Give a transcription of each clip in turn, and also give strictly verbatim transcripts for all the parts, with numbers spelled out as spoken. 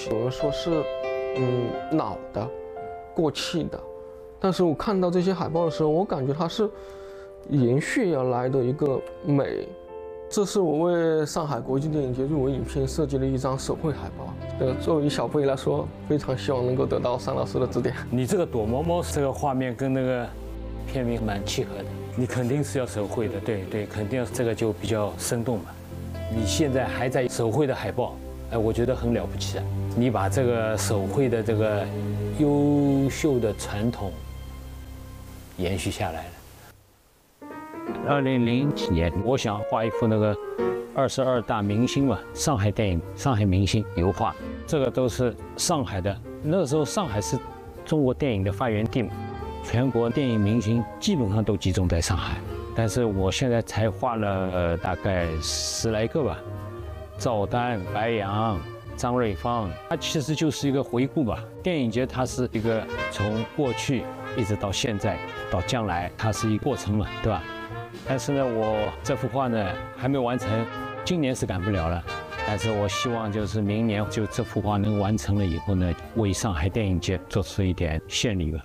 西，有人说是嗯老的、过气的，但是我看到这些海报的时候，我感觉它是延续而来的一个美。这是我为上海国际电影节入围影片设计的一张手绘海报。呃，作为小辈来说，非常希望能够得到尚老师的指点。 你这个躲猫猫这个画面跟那个片名蛮契合的，你肯定是要手绘的，对对，肯定这个就比较生动嘛。你现在还在手绘的海报，哎，我觉得很了不起啊！你把这个手绘的这个优秀的传统延续下来了。二零零几年，我想画一幅那个二十二大明星嘛，上海电影、上海明星油画，这个都是上海的。那个时候上海是中国电影的发源地嘛，全国电影明星基本上都集中在上海。但是我现在才画了、呃、大概十来个吧，赵丹、白杨、张瑞芳，它其实就是一个回顾吧。电影节它是一个从过去一直到现在到将来，它是一个过程嘛，对吧？但是呢，我这幅画呢还没完成，今年是赶不了了。但是我希望就是明年就这幅画能完成了以后呢，为上海电影节做出一点献礼吧。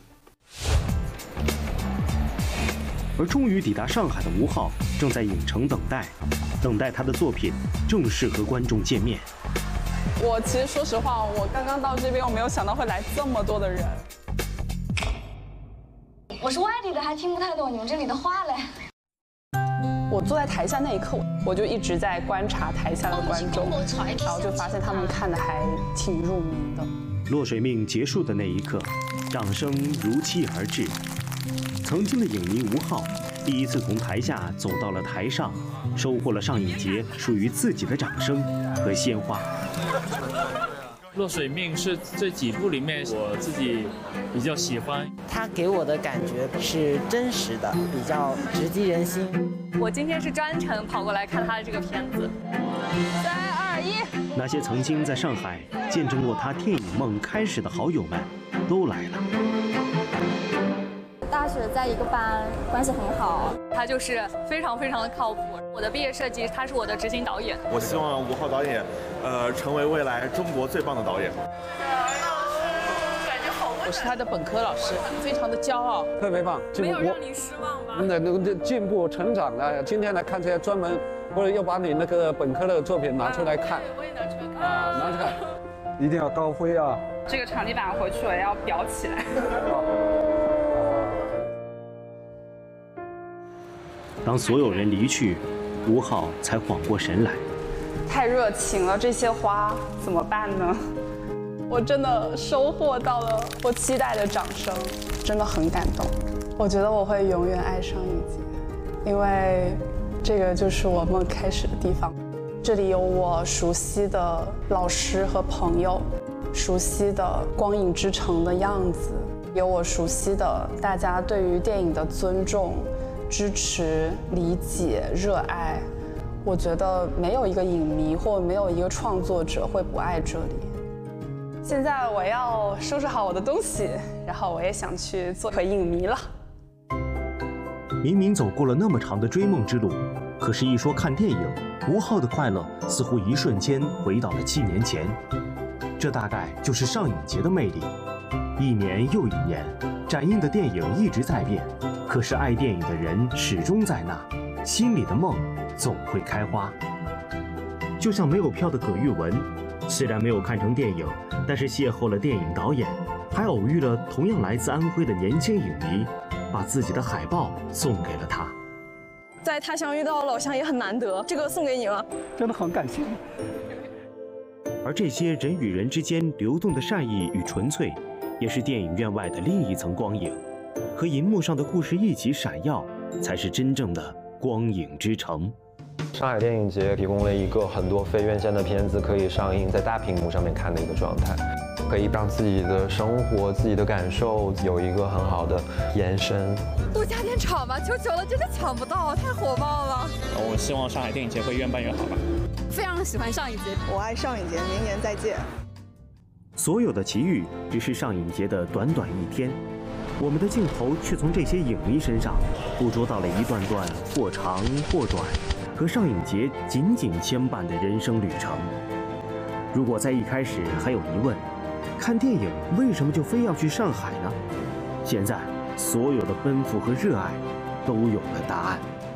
而终于抵达上海的吴昊正在影城等待，等待他的作品正式和观众见面。 我其实说实话，我刚刚到这边，我没有想到会来这么多的人。 我是外地的，还听不太懂你们这里的话嘞。 我坐在台下那一刻，我就一直在观察台下的观众，然后就发现他们看的还挺入迷的。 落水命结束的那一刻，掌声如期而至。曾经的影迷吴昊，第一次从台下走到了台上，收获了上影节属于自己的掌声和鲜花。 落水命是这几部里面我自己比较喜欢， 它给我的感觉是真实的，比较直击人心。 我今天是专程跑过来看他的这个片子。 三二一， 那些曾经在上海见证过他电影梦开始的好友们都来了。 大学在一个班，关系很好。 他就是非常非常的靠谱。我的毕业设计，他是我的执行导演。 我希望吴昊导演，呃，成为未来中国最棒的导演。 我是他的本科老师，非常的骄傲， 特别棒。 没有让你失望吧？ 那那进步成长了。今天来看这些，专门或者又把你那个本科的作品拿出来看。 我也拿出来看。 啊，拿出来，一定要高飞啊！ 这个场地板回去我要裱起来。 当所有人离去，吴昊才缓过神来。 太热情了，这些花怎么办呢？我真的收获到了我期待的掌声，真的很感动。我觉得我会永远爱上影节，因为这个就是我梦开始的地方。这里有我熟悉的老师和朋友，熟悉的光影之城的样子，有我熟悉的大家对于电影的尊重、支持、理解、热爱。我觉得没有一个影迷或没有一个创作者会不爱这里。现在我要收拾好我的东西，然后我也想去做回影迷了。 明明走过了那么长的追梦之路，可是一说看电影，吴昊的快乐似乎一瞬间回到了七年前。这大概就是上影节的魅力。一年又一年，展映的电影一直在变，可是爱电影的人始终在那，心里的梦总会开花。就像没有票的葛玉文，虽然没有看成电影，但是邂逅了电影导演，还偶遇了同样来自安徽的年轻影迷，把自己的海报送给了他。 在他乡遇到老乡也很难得，这个送给你了， 真的很感谢。 而这些人与人之间流动的善意与纯粹，也是电影院外的另一层光影，和银幕上的故事一起闪耀，才是真正的光影之城。 上海电影节提供了一个很多非院线的片子可以上映在大屏幕上面看的一个状态，可以让自己的生活、自己的感受有一个很好的延伸。 多加点场吧，求求了，真的抢不到，太火爆了。 我希望上海电影节会越办越好吧。 非常喜欢上影节， 我爱上影节，明年再见。 所有的奇遇只是上影节的短短一天，我们的镜头却从这些影迷身上捕捉到了一段段或长或短和上影节紧紧牵绊的人生旅程。 如果在一开始还有疑问，看电影为什么就非要去上海呢？现在所有的奔赴和热爱都有了答案。